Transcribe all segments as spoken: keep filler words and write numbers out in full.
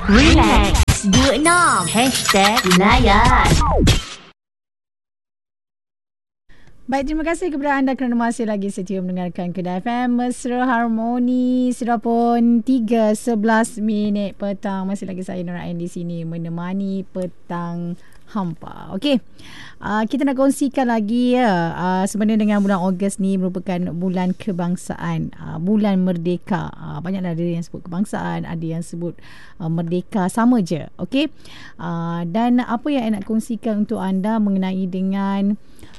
Relax, dua enam Hashtag Layan. Baik, terima kasih kepada anda kerana masih lagi setia mendengarkan Kedah F M Mesra Harmoni. Sudah pun tiga sebelas minit petang. Masih lagi saya Nur Ain di sini menemani petang hampa. Okey, uh, kita nak kongsikan lagi ya. Uh, sebenarnya dengan bulan Ogos ni merupakan bulan kebangsaan, uh, bulan merdeka. Uh, banyaklah ada yang sebut kebangsaan, ada yang sebut uh, merdeka, sama je. Okey, uh, dan apa yang saya nak kongsikan untuk anda mengenai dengan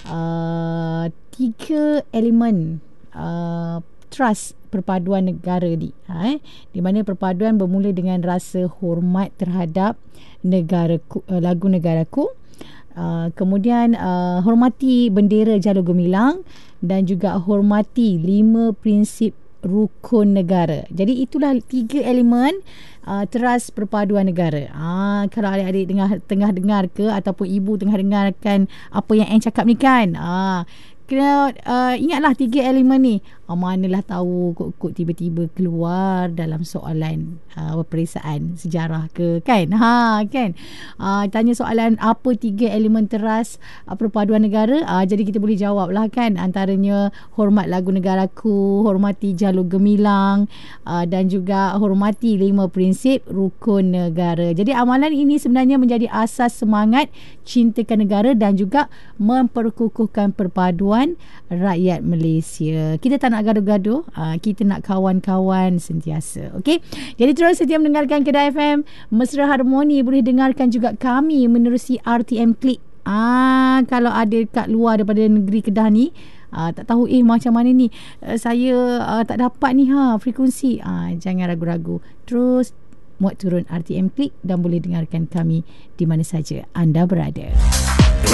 Uh, tiga elemen uh, trust perpaduan negara ni, ha, eh? Di mana perpaduan bermula dengan rasa hormat terhadap negaraku, uh, lagu negaraku, uh, kemudian uh, hormati bendera Jalur Gemilang dan juga hormati lima prinsip rukun negara. Jadi itulah tiga elemen uh, teras perpaduan negara. Ah, kalau adik-adik dengar, tengah dengar ke ataupun ibu tengah dengarkan apa yang Anne cakap ni kan, ah, kena uh, ingatlah tiga elemen ni. Ah, manalah tahu kok-kok tiba-tiba keluar dalam soalan uh, peperiksaan sejarah ke kan. Ha kan. Uh, tanya soalan apa tiga elemen teras uh, perpaduan negara. Uh, jadi kita boleh jawab lah kan. Antaranya hormat lagu negaraku, hormati Jalur Gemilang, uh, dan juga hormati lima prinsip rukun negara. Jadi amalan ini sebenarnya menjadi asas semangat cintakan negara dan juga memperkukuhkan perpaduan rakyat Malaysia. Kita tak nak gaduh-gaduh, uh, kita nak kawan-kawan sentiasa. Okey, jadi terus setia mendengarkan Kedah F M Mesra Harmoni. Boleh dengarkan juga kami menerusi R T M Klik. Ah, kalau ada kat luar daripada negeri Kedah ni, uh, tak tahu eh macam mana ni, uh, saya uh, tak dapat ni ha frekuensi. Ah, jangan ragu-ragu, terus muat turun R T M Klik dan boleh dengarkan kami di mana saja anda berada.